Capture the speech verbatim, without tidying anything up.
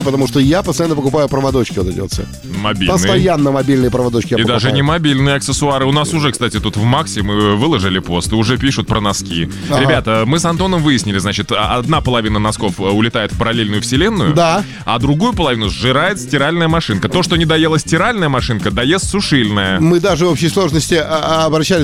потому что я постоянно покупаю проводочки вот эти вот все. Мобильные. Постоянно мобильные проводочки я И покупаю. даже не мобильные аксессуары. У нас уже, кстати, тут в Максе мы выложили пост, и уже пишут про носки. Ага. Ребята, мы с Антоном выяснили, значит, одна половина носков улетает в параллельную вселенную, Да. а другую половину сжирает стиральная машинка. То, что не доела стиральная машинка, доест сушильная. Мы даже в общей сложности а, а, обращались